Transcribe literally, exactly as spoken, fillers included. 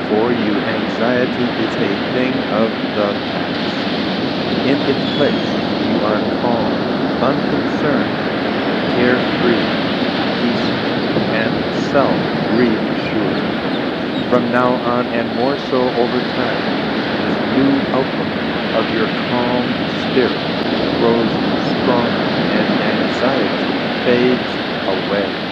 For you, anxiety is a thing of the past. In its place, you are calm, unconcerned, carefree, peaceful, and self-reassured. From now on, and more so over time, this new outlook of your calm spirit grows stronger and anxiety fades away.